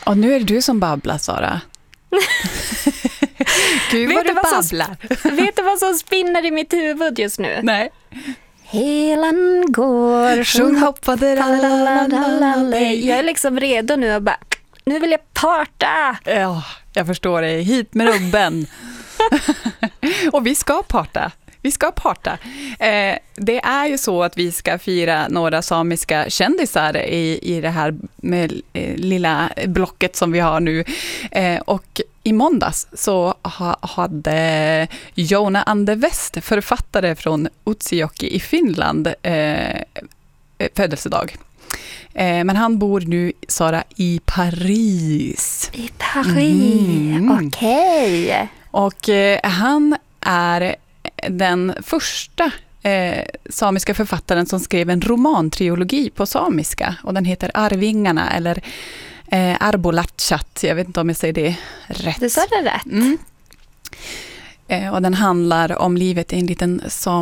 Och nu är det du som babblar, Sara. Gud vad du babblar. Vet du vad som spinner i mitt huvud just nu? Nej. Helan går, Sjung hoppade. Jag är liksom redo nu och bara, nu vill jag parta. Ja, jag förstår dig. Hit med rubben. Och vi ska parta. Det är ju så att vi ska fira några samiska kändisar i det här med lilla blocket som vi har nu. Och i måndags så hade Joona Andevest, författare från Utsjoki i Finland, födelsedag. Men han bor nu, Sara, i Paris. I Paris, okej. Och han är den första samiska författaren som skrev en romantrilogi på samiska. Och den heter Arvingarna eller Arbolatchat. Jag vet inte om jag säger det rätt. Du sa det rätt. Och den handlar om livet i en liten